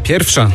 pierwsza.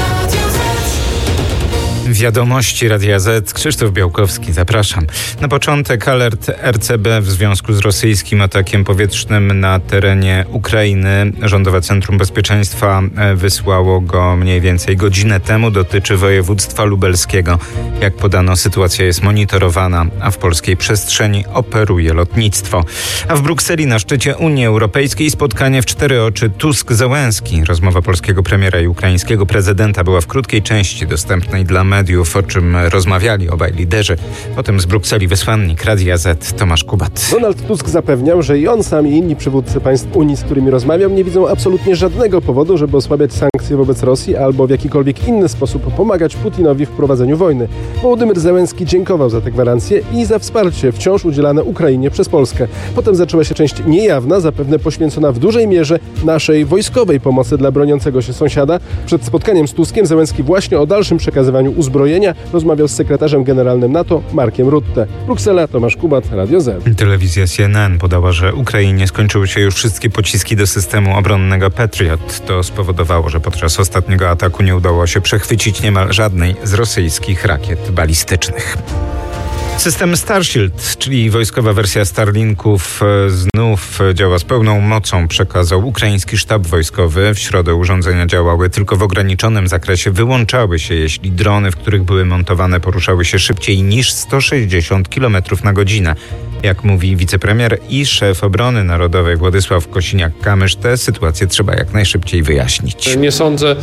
Wiadomości Radia Z. Krzysztof Białkowski, zapraszam. Na początek alert RCB w związku z rosyjskim atakiem powietrznym na terenie Ukrainy. Rządowe Centrum Bezpieczeństwa wysłało go mniej więcej godzinę temu. Dotyczy województwa lubelskiego. Jak podano, sytuacja jest monitorowana, a w polskiej przestrzeni operuje lotnictwo. A w Brukseli na szczycie Unii Europejskiej spotkanie w 4 oczy Tusk-Zełenski. Rozmowa polskiego premiera i ukraińskiego prezydenta była w krótkiej części dostępnej dla mediów, o czym rozmawiali obaj liderzy. Potem z Brukseli wysłannik Radia Z Tomasz Kubat. Donald Tusk zapewniał, że i on sam i inni przywódcy państw Unii, z którymi rozmawiał, nie widzą absolutnie żadnego powodu, żeby osłabiać sankcje wobec Rosji albo w jakikolwiek inny sposób pomagać Putinowi w prowadzeniu wojny. Wołodymyr Zełenski dziękował za te gwarancje i za wsparcie wciąż udzielane Ukrainie przez Polskę. Potem zaczęła się część niejawna, zapewne poświęcona w dużej mierze naszej wojskowej pomocy dla broniącego się sąsiada. Przed spotkaniem z Tuskiem Zełenski właśnie o dalszym przekazywaniu uzbrojenia rozmawiał z sekretarzem generalnym NATO Markiem Rutte. Bruksela, Tomasz Kubat, Radio Z. Telewizja CNN podała, że Ukrainie skończyły się już wszystkie pociski do systemu obronnego Patriot. To spowodowało, że podczas ostatniego ataku nie udało się przechwycić niemal żadnej z rosyjskich rakiet balistycznych. System Starshield, czyli wojskowa wersja Starlinków, znów działa z pełną mocą, przekazał ukraiński sztab wojskowy. W środę urządzenia działały tylko w ograniczonym zakresie, wyłączały się, jeśli drony, w których były montowane, poruszały się szybciej niż 160 km na godzinę. Jak mówi wicepremier i szef obrony narodowej Władysław Kosiniak-Kamysz, tę sytuację trzeba jak najszybciej wyjaśnić. Nie sądzę,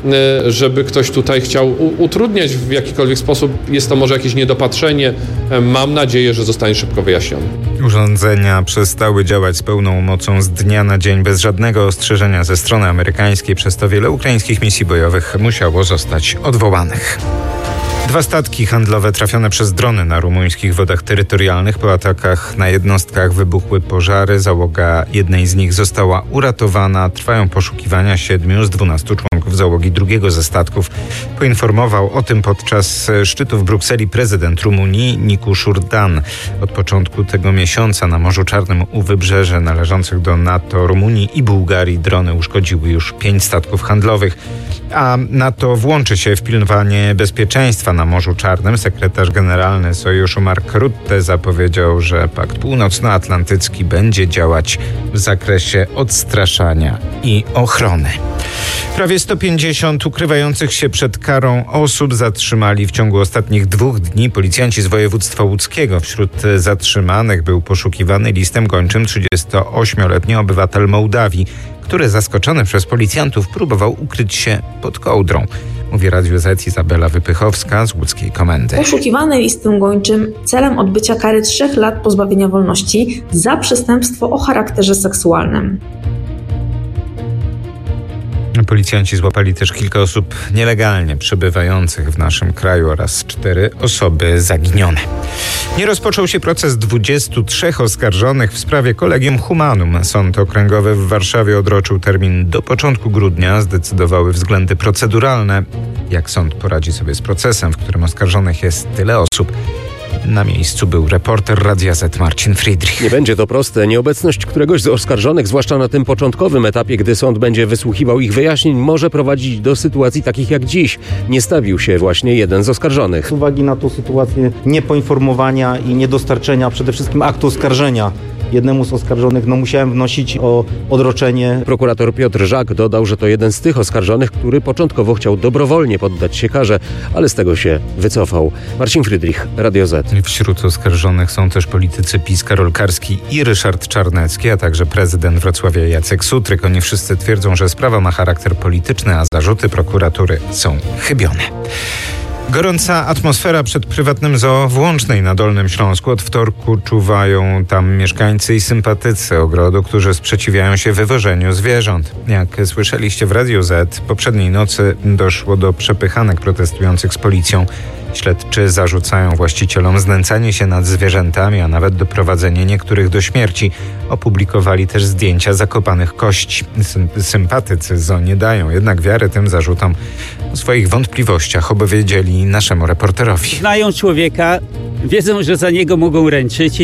żeby ktoś tutaj chciał utrudniać w jakikolwiek sposób. Jest to może jakieś niedopatrzenie. Mam nadzieję, że zostanie szybko wyjaśnione. Urządzenia przestały działać z pełną mocą z dnia na dzień bez żadnego ostrzeżenia ze strony amerykańskiej. Przez to wiele ukraińskich misji bojowych musiało zostać odwołanych. 2 statki handlowe trafione przez drony na rumuńskich wodach terytorialnych. Po atakach na jednostkach wybuchły pożary. Załoga jednej z nich została uratowana. Trwają poszukiwania 7 z 12 członków załogi drugiego ze statków. Poinformował o tym podczas szczytu w Brukseli prezydent Rumunii Nicușor Dan. Od początku tego miesiąca na Morzu Czarnym u wybrzeży należących do NATO Rumunii i Bułgarii drony uszkodziły już 5 statków handlowych. A NATO włączy się w pilnowanie bezpieczeństwa na Morzu Czarnym. Sekretarz generalny Sojuszu Mark Rutte zapowiedział, że Pakt Północnoatlantycki będzie działać w zakresie odstraszania i ochrony. Prawie 150 ukrywających się przed karą osób zatrzymali w ciągu ostatnich 2 dni policjanci z województwa łódzkiego. Wśród zatrzymanych był poszukiwany listem gończym 38-letni obywatel Mołdawii, który zaskoczony przez policjantów próbował ukryć się pod kołdrą. Mówi Radiu Z Izabela Wypychowska z łódzkiej komendy. Poszukiwany listem gończym celem odbycia kary 3 lat pozbawienia wolności za przestępstwo o charakterze seksualnym. Policjanci złapali też kilka osób nielegalnie przebywających w naszym kraju oraz 4 osoby zaginione. Nie rozpoczął się proces 23 oskarżonych w sprawie Collegium Humanum. Sąd okręgowy w Warszawie odroczył termin do początku grudnia. Zdecydowały względy proceduralne. Jak sąd poradzi sobie z procesem, w którym oskarżonych jest tyle osób? Na miejscu był reporter Radia Z Marcin Friedrich. Nie będzie to proste. Nieobecność któregoś z oskarżonych, zwłaszcza na tym początkowym etapie, gdy sąd będzie wysłuchiwał ich wyjaśnień, może prowadzić do sytuacji takich jak dziś. Nie stawił się właśnie jeden z oskarżonych. Z uwagi na tą sytuację niepoinformowania i niedostarczenia przede wszystkim aktu oskarżenia jednemu z oskarżonych, musiałem wnosić o odroczenie. Prokurator Piotr Żak dodał, że to jeden z tych oskarżonych, który początkowo chciał dobrowolnie poddać się karze, ale z tego się wycofał. Marcin Friedrich, Radio Z. Wśród oskarżonych są też politycy PiS Karol Karski i Ryszard Czarnecki, a także prezydent Wrocławia Jacek Sutryk. Oni wszyscy twierdzą, że sprawa ma charakter polityczny, a zarzuty prokuratury są chybione. Gorąca atmosfera przed prywatnym zoo w Łącznej na Dolnym Śląsku. Od wtorku czuwają tam mieszkańcy i sympatycy ogrodu, którzy sprzeciwiają się wywożeniu zwierząt. Jak słyszeliście w Radiu Z, poprzedniej nocy doszło do przepychanek protestujących z policją. Śledczy zarzucają właścicielom znęcanie się nad zwierzętami, a nawet doprowadzenie niektórych do śmierci. Opublikowali też zdjęcia zakopanych kości. Sympatycy zoo nie dają jednak wiary tym zarzutom. O swoich wątpliwościach opowiedzieli naszemu reporterowi. Znają człowieka, wiedzą, że za niego mogą ręczyć.